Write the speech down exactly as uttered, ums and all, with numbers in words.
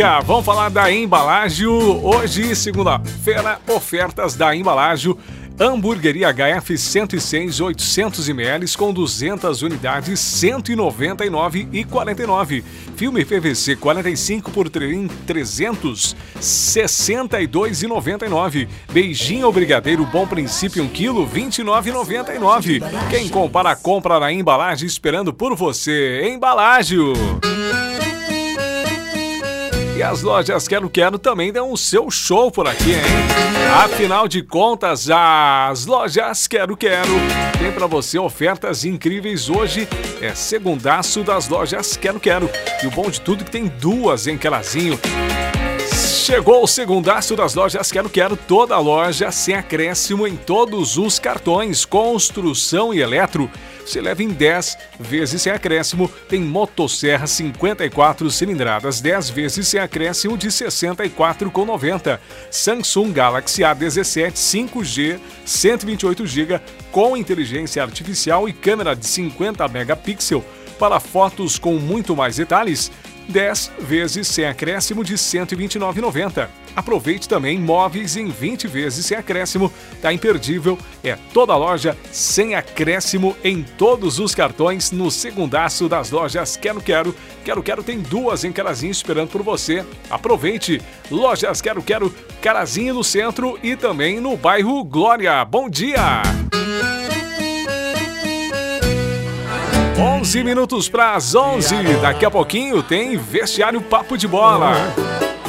Vamos falar da Embalágio. Hoje, segunda-feira, ofertas da Embalágio. Hamburgueria H F cento e seis, oitocentos mililitros com duzentas unidades, cento e noventa e nove reais e quarenta e nove centavos. Filme P V C quarenta e cinco por trezentos, sessenta e dois reais e noventa e nove centavos. Beijinho Brigadeiro Bom Princípio um quilo, vinte e nove reais e noventa e nove centavos. Quem compara, compra na Embalagem, esperando por você. Embalágio. E as lojas Quero Quero também dão o seu show por aqui, hein? Afinal de contas, as lojas Quero Quero tem pra você ofertas incríveis. Hoje é segundaço das lojas Quero Quero. E o bom de tudo é que tem duas em Carazinho. Chegou o segundaço das lojas Quero Quero, toda loja sem acréscimo em todos os cartões, construção e eletro. Você leva em dez vezes sem acréscimo. Tem motosserra cinquenta e quatro cilindradas, dez vezes sem acréscimo de sessenta e quatro reais e noventa centavos. Samsung Galaxy A dezessete cinco G, cento e vinte e oito gigabytes com inteligência artificial e câmera de cinquenta megapixels para fotos com muito mais detalhes. dez vezes sem acréscimo de cento e vinte e nove reais e noventa centavos. Aproveite também móveis em vinte vezes sem acréscimo. Tá imperdível. É toda loja sem acréscimo em todos os cartões no segundaço das lojas Quero Quero. Quero Quero tem duas em Carazinho esperando por você. Aproveite. Lojas Quero Quero, Carazinho no centro e também no bairro Glória. Bom dia! onze minutos para as onze. Daqui a pouquinho tem Vestiário Papo de Bola.